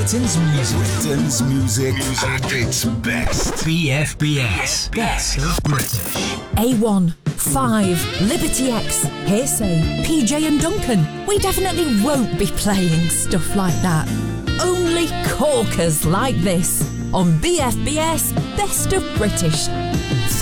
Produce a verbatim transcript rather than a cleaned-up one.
Britain's music. Britain's music at its best. B F B S. Best of British. A one, Five, Liberty X, Hearsay, P J and Duncan. We definitely won't be playing stuff like that. Only corkers like this on B F B S Best of British.